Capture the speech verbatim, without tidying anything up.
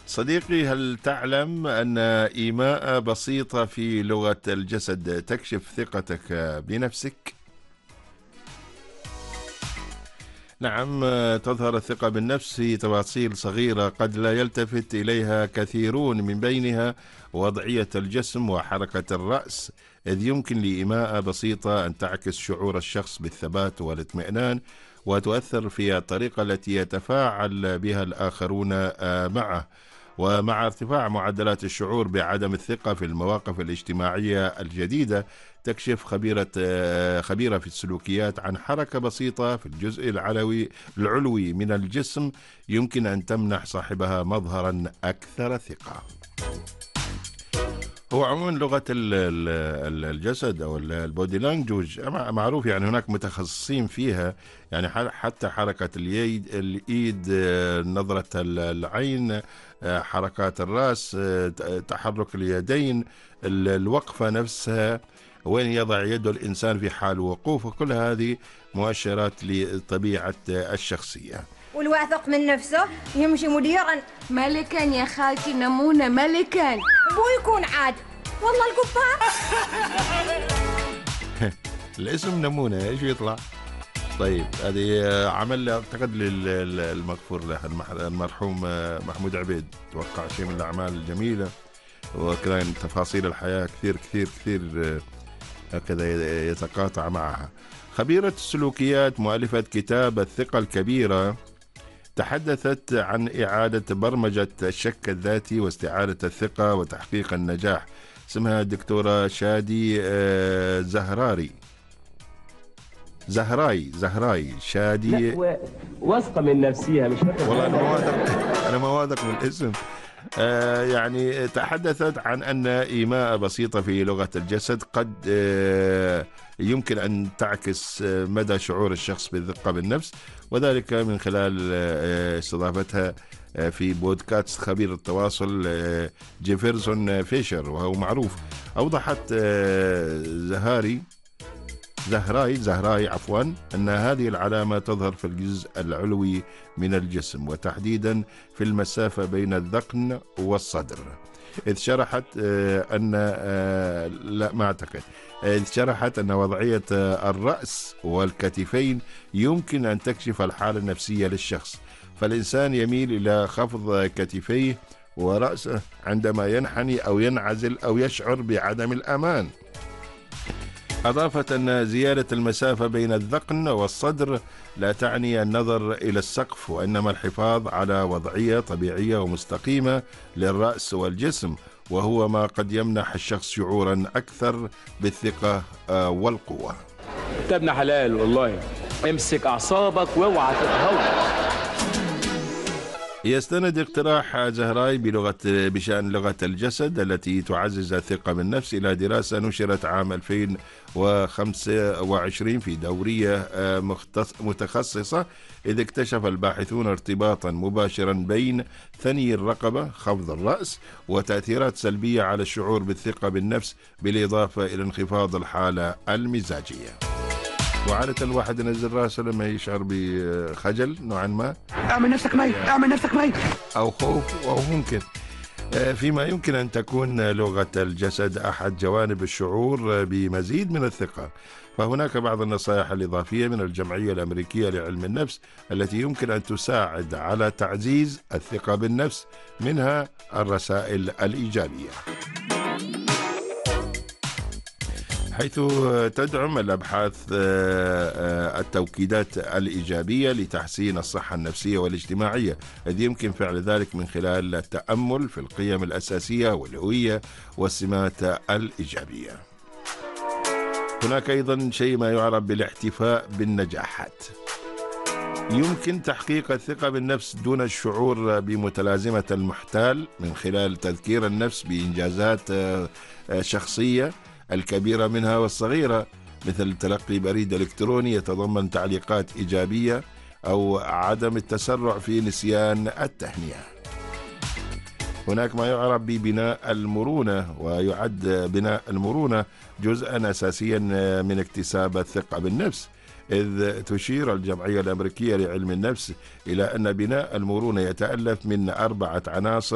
صديقي، هل تعلم أن إيماء بسيطة في لغة الجسد تكشف ثقتك بنفسك؟ نعم، تظهر الثقة بالنفس في تفاصيل صغيرة قد لا يلتفت إليها كثيرون، من بينها وضعية الجسم وحركة الرأس، إذ يمكن لإيماء بسيطة أن تعكس شعور الشخص بالثبات والاطمئنان وتؤثر في الطريقة التي يتفاعل بها الآخرون معه. ومع ارتفاع معدلات الشعور بعدم الثقة في المواقف الاجتماعية الجديدة، تكشف خبيرة خبيرة في السلوكيات عن حركة بسيطة في الجزء العلوي العلوي من الجسم يمكن أن تمنح صاحبها مظهرا أكثر ثقة. هو عموما لغة الجسد أو البودي لانجوج معروف، يعني هناك متخصصين فيها، يعني حتى حركة اليد الإيد، نظرة العين، حركات الرأس، تحرك اليدين، الوقفة نفسها، وين يضع يده الإنسان في حال وقوف، وكل هذه مؤشرات لطبيعة الشخصية. والواثق من نفسه يمشي مديرا ملكا يا خالتي، نمونة ملكا. بو يكون عاد والله القبار. الاسم نمونة ايش يطلع؟ طيب، هذه عمل اعتقد للمغفور له المرحوم محمود عبيد، توقع شيء من الاعمال الجميلة، وكان تفاصيل الحياة كثير كثير كثير هكذا يتقاطع معها. خبيرة السلوكيات مؤلفة كتاب الثقة الكبيرة تحدثت عن إعادة برمجة الشك الذاتي واستعادة الثقة وتحقيق النجاح. اسمها الدكتورة شادي زهراري زهراي زهراي شادي، واثقة من نفسها، مش والله أنا ما واثق أنا ما واثق من الاسم. آه يعني تحدثت عن أن إيماء بسيطة في لغة الجسد قد آه يمكن أن تعكس آه مدى شعور الشخص بالثقة بالنفس، وذلك من خلال آه استضافتها آه في بودكاست خبير التواصل آه جيفرسون فيشر، وهو معروف. أوضحت آه زهاري زهراي زهراي عفوا أن هذه العلامة تظهر في الجزء العلوي من الجسم، وتحديدا في المسافة بين الذقن والصدر، إذ شرحت أن لا ما أعتقد إذ شرحت أن وضعية الرأس والكتفين يمكن أن تكشف الحالة النفسية للشخص، فالإنسان يميل إلى خفض كتفيه ورأسه عندما ينحني أو ينعزل أو يشعر بعدم الأمان. أضافت أن زيادة المسافة بين الذقن والصدر لا تعني النظر إلى السقف، وإنما الحفاظ على وضعية طبيعية ومستقيمة للرأس والجسم، وهو ما قد يمنح الشخص شعورا أكثر بالثقة والقوة. انت ابن حلال والله، امسك أعصابك واوعى تتهور. يستند اقتراح زهراي بلغة بشأن لغة الجسد التي تعزز الثقة بالنفس إلى دراسة نشرت عام ألفين وخمسة وعشرين في دورية متخصصة، إذ اكتشف الباحثون ارتباطا مباشرا بين ثني الرقبة، خفض الرأس، وتأثيرات سلبية على الشعور بالثقة بالنفس، بالإضافة إلى انخفاض الحالة المزاجية. وعادة الواحد ينزل راسه لما يشعر بخجل نوعا ما، اعمل نفسك ميت اعمل نفسك ميت أو خوف، أو ممكن فيما يمكن أن تكون لغة الجسد أحد جوانب الشعور بمزيد من الثقة. فهناك بعض النصائح الإضافية من الجمعية الأمريكية لعلم النفس التي يمكن أن تساعد على تعزيز الثقة بالنفس، منها الرسائل الإيجابية، حيث تدعم الأبحاث التوكيدات الإيجابية لتحسين الصحة النفسية والاجتماعية، إذ يمكن فعل ذلك من خلال التأمل في القيم الأساسية والهوية والسمات الإيجابية. هناك أيضا شيء ما يعرف بالاحتفاء بالنجاحات. يمكن تحقيق الثقة بالنفس دون الشعور بمتلازمة المحتال من خلال تذكير النفس بإنجازات شخصية، الكبيرة منها والصغيرة، مثل تلقي بريد إلكتروني يتضمن تعليقات إيجابية، أو عدم التسرع في نسيان التهنئة. هناك ما يعرف ببناء المرونة، ويعد بناء المرونة جزءا أساسيا من اكتساب الثقة بالنفس، إذ تشير الجمعية الأمريكية لعلم النفس إلى أن بناء المرونة يتألف من أربعة عناصر